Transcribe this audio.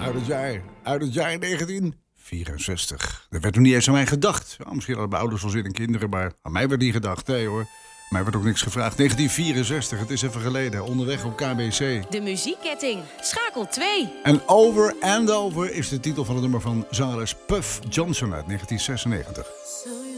Uit het jaar 1964. Er werd toen niet eens aan mij gedacht. Ja, misschien hadden mijn ouders wel zin in kinderen, maar aan mij werd niet gedacht. Nee hoor, mij werd ook niks gevraagd. 1964, het is even geleden. Onderweg op KBC. De muziekketting. Schakel 2. En Over and Over is de titel van het nummer van zangeres Puff Johnson uit 1996.